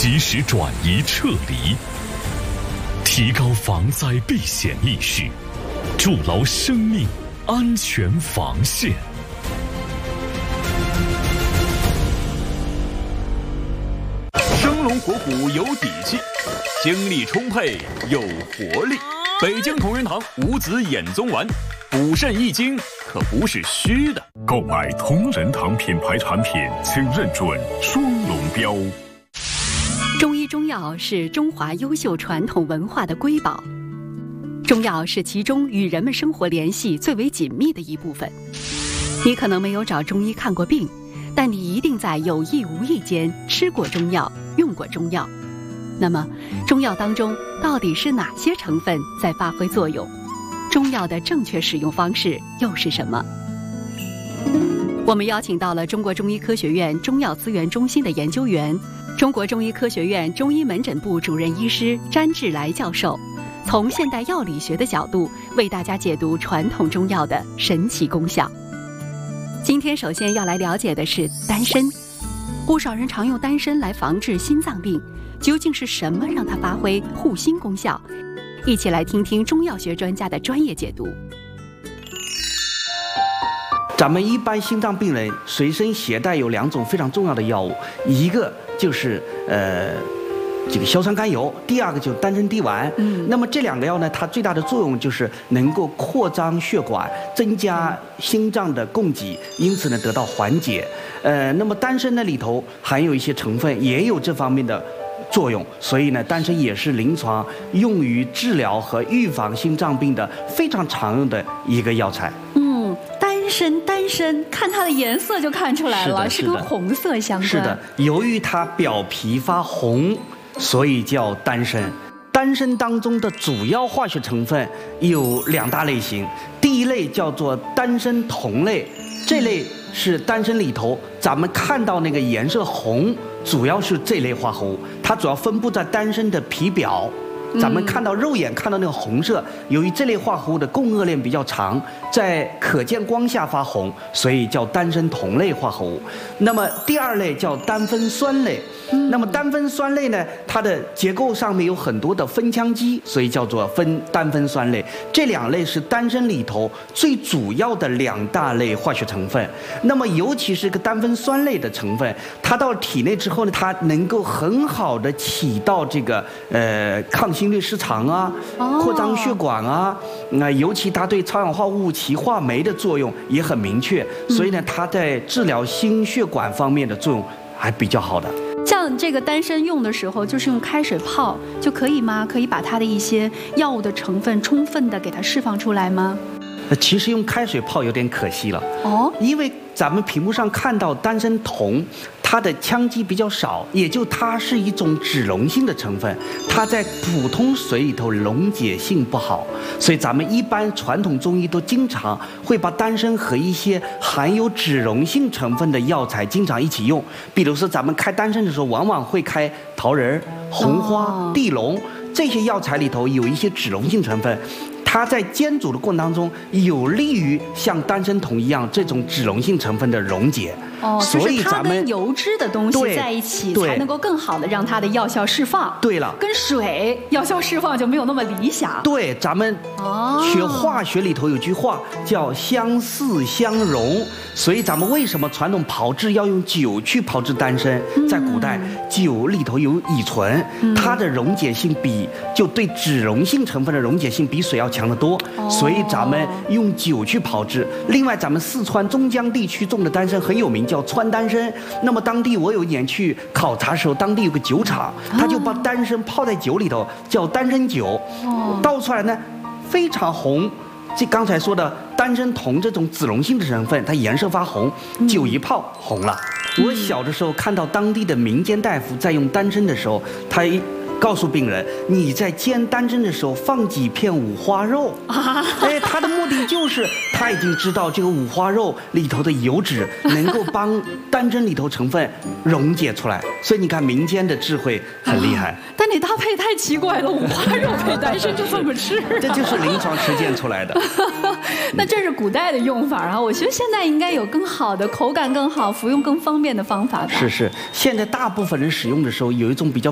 及时转移撤离，提高防灾避险意识，筑牢生命安全防线。 生龙活虎有底气，精力充沛有活力。北京同仁堂五子衍宗丸，补肾益精可不是虚的。 购买同仁堂品牌产品，请认准双龙标。 中医中药是中华优秀传统文化的瑰宝，中药是其中与人们生活联系最为紧密的一部分。你可能没有找中医看过病，但你一定在有意无意间吃过中药，用过中药。那么，中药当中到底是哪些成分在发挥作用？中药的正确使用方式又是什么？我们邀请到了中国中医科学院中药资源中心的研究员、中国中医科学院中医门诊部主任医师詹志来教授，从现代药理学的角度为大家解读传统中药的神奇功效。今天首先要来了解的是丹参，不少人常用丹参来防治心脏病，究竟是什么让它发挥护心功效？一起来听听中药学专家的专业解读。 咱们一般心脏病人随身携带有2种非常重要的药物，一个就是这个硝酸甘油，第二个就是丹参滴丸。那么这2个药呢，它最大的作用就是能够扩张血管，增加心脏的供给，因此呢得到缓解。那么丹参呢里头含有一些成分也有这方面的作用，所以呢，丹参也是临床用于治疗和预防心脏病的非常常用的一个药材。 丹参，看它的颜色就看出来了，是跟红色相关。 是的，由于它表皮发红，所以叫丹参。丹参当中的主要化学成分有2大类型，第一类叫做丹参酮类，这类是丹参里头咱们看到那个颜色红，主要是这类化合物，它主要分布在丹参的皮表。咱们看到肉眼看到那个红色，由于这类化合物的共轭链比较长，在可见光下发红，所以叫丹参酮类化合物。那么第2类叫丹酚酸类，那么丹酚酸类呢，它的结构上面有很多的酚羟基，所以叫做丹酚酸类。这2类是丹参里头最主要的2大类化学成分。那么尤其是个丹酚酸类的成分，它到体内之后呢，它能够很好的起到这个抗心律失常啊，扩张血管啊，尤其它对超氧化物歧化酶的作用也很明确，所以呢，它在治疗心血管方面的作用还比较好的。 像这个丹参用的时候，就是用开水泡就可以吗？可以把它的一些药物的成分充分的给它释放出来吗？ 其实用开水泡有点可惜了因为咱们屏幕上看到丹参酮，它的羟基比较少，也就它是一种脂溶性的成分，它在普通水里头溶解性不好，所以咱们一般传统中医都经常会把丹参和一些含有脂溶性成分的药材经常一起用。比如说咱们开丹参的时候，往往会开桃仁、红花、地龙，这些药材里头有一些脂溶性成分，它在煎煮的过程当中有利于像丹参酮一样这种脂溶性成分的溶解。 所以它跟油脂的东西在一起，才能够更好的让它的药效释放。 对了， 跟水药效释放就没有那么理想。 对，咱们学化学里头有句话叫相似相溶，所以咱们为什么传统炮制要用酒去炮制丹参？在古代，酒里头有乙醇，它的溶解性就对脂溶性成分的溶解性比水要强得多，所以咱们用酒去炮制。另外，咱们四川中江地区种的丹参很有名，叫川丹参。那么当地我有一年去考察的时候，当地有个酒厂，他就把丹参泡在酒里头，叫丹参酒，倒出来呢非常红。这刚才说的丹参酮这种脂溶性的成分，它颜色发红，酒一泡红了。我小的时候看到当地的民间大夫在用丹参的时候，他告诉病人，你在煎丹参的时候放几片五花肉他的目的就是他已经知道这个五花肉里头的油脂能够帮丹参里头成分溶解出来，所以你看民间的智慧很厉害。 但你搭配太奇怪了，五花肉配丹参就这么吃这就是临床实践出来的那这是古代的用法啊，我觉得现在应该有更好的口感更好、服用更方便的方法吧。 是，现在大部分人使用的时候有一种比较